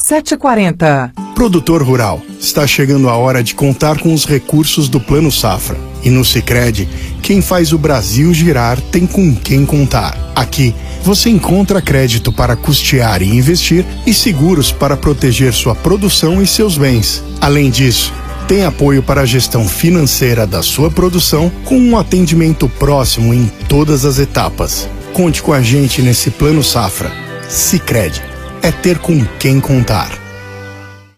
7h40. Produtor rural, está chegando a hora de contar com os recursos do Plano Safra. E no Sicredi, quem faz o Brasil girar tem com quem contar. Aqui, você encontra crédito para custear e investir e seguros para proteger sua produção e seus bens. Além disso, tem apoio para a gestão financeira da sua produção com um atendimento próximo em todas as etapas. Conte com a gente nesse Plano Safra. Sicredi, é ter com quem contar.